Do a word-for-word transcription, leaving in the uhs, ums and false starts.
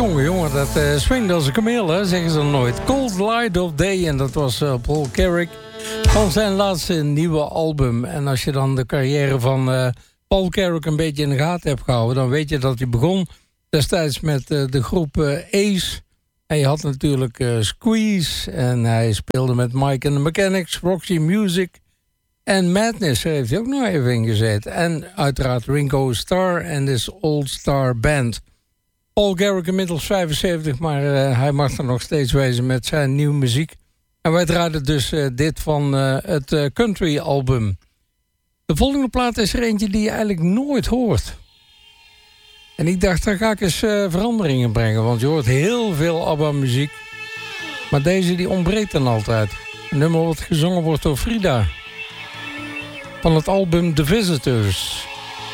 Jongen, jongen, dat uh, swingt als een kameel, hè, zeggen ze dan nooit. Cold Light of Day, en dat was uh, Paul Carrick van zijn laatste nieuwe album. En als je dan de carrière van uh, Paul Carrick een beetje in de gaten hebt gehouden, dan weet je dat hij begon destijds met uh, de groep uh, Ace. En je had natuurlijk uh, Squeeze en hij speelde met Mike and the Mechanics, Roxy Music en Madness heeft hij ook nog even ingezet. En uiteraard Ringo Starr en this All Star Band. Paul Carrick inmiddels vijfenzeventig, maar uh, hij mag er nog steeds wezen met zijn nieuwe muziek. En wij draaiden dus uh, dit van uh, het uh, country album. De volgende plaat is er eentje die je eigenlijk nooit hoort. En ik dacht, dan ga ik eens uh, veranderingen brengen, want je hoort heel veel ABBA-muziek. Maar deze die ontbreekt dan altijd. Een nummer wat gezongen wordt door Frida. Van het album The Visitors.